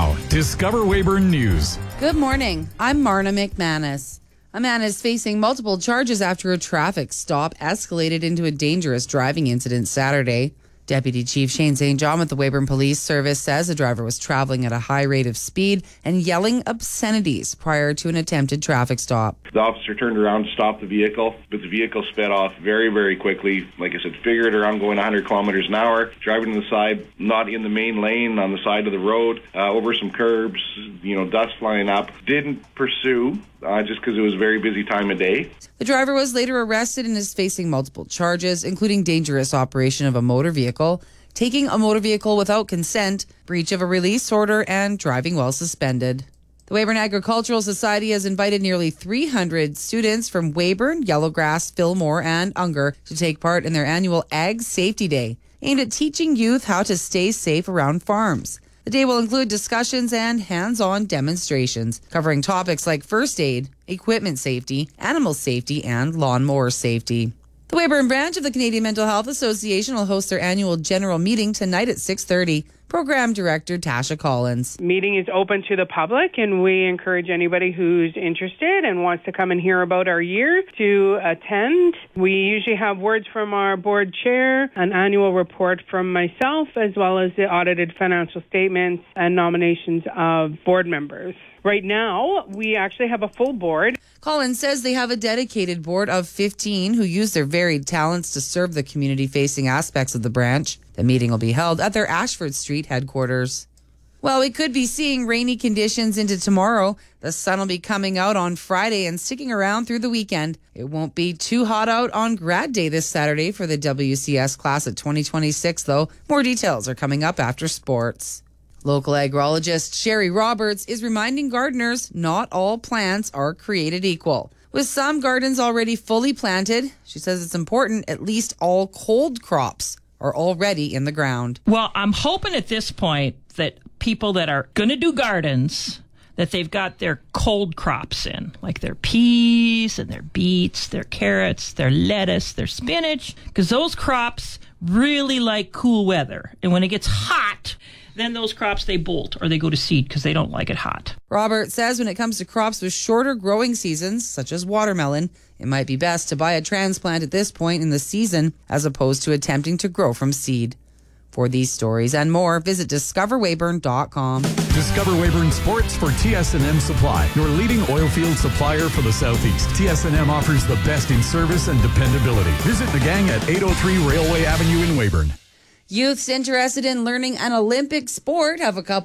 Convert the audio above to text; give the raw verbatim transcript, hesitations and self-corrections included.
now, Discover Weyburn News. Good morning. I'm Marna McManus. A man is facing multiple charges after a traffic stop escalated into a dangerous driving incident Saturday. Deputy Chief Shane Saint John with the Weyburn Police Service says the driver was traveling at a high rate of speed and yelling obscenities prior to an attempted traffic stop. The officer turned around to stop the vehicle, but the vehicle sped off very, very quickly. Like I said, figured around going one hundred kilometers an hour, driving to the side, not in the main lane, on the side of the road, uh, over some curbs, you know, dust flying up. Didn't pursue, uh, just because it was a very busy time of day. The driver was later arrested and is facing multiple charges, including dangerous operation of a motor vehicle, taking a motor vehicle without consent, breach of a release order, and driving while suspended. The Weyburn Agricultural Society has invited nearly three hundred students from Weyburn, Yellowgrass, Fillmore, and Unger to take part in their annual Ag Safety Day, aimed at teaching youth how to stay safe around farms. The day will include discussions and hands-on demonstrations covering topics like first aid, equipment safety, animal safety, and lawnmower safety. The Weyburn branch of the Canadian Mental Health Association will host their annual general meeting tonight at six thirty. Program Director Tasha Collins. Meeting is open to the public, and we encourage anybody who's interested and wants to come and hear about our year to attend. We usually have words from our board chair, an annual report from myself, as well as the audited financial statements and nominations of board members. Right now, we actually have a full board. Collins says they have a dedicated board of fifteen who use their varied talents to serve the community-facing aspects of the branch. The meeting will be held at their Ashford Street headquarters. Well, we could be seeing rainy conditions into tomorrow. The sun will be coming out on Friday and sticking around through the weekend. It won't be too hot out on grad day this Saturday for the W C S class of twenty twenty-six, though. More details are coming up after sports. Local agrologist Sherry Roberts is reminding gardeners not all plants are created equal. With some gardens already fully planted, she says it's important at least all cold crops are already in the ground. Well, I'm hoping at this point that people that are going to do gardens, that they've got their cold crops in, like their peas and their beets, their carrots, their lettuce, their spinach, because those crops really like cool weather. And when it gets hot, then those crops, they bolt or they go to seed because they don't like it hot. Robert says when it comes to crops with shorter growing seasons, such as watermelon, it might be best to buy a transplant at this point in the season as opposed to attempting to grow from seed. For these stories and more, visit discover weyburn dot com. Discover Weyburn Sports for T S and M Supply, your leading oilfield supplier for the Southeast. T S and M offers the best in service and dependability. Visit the gang at eight oh three Railway Avenue in Weyburn. Youths interested in learning an Olympic sport have a couple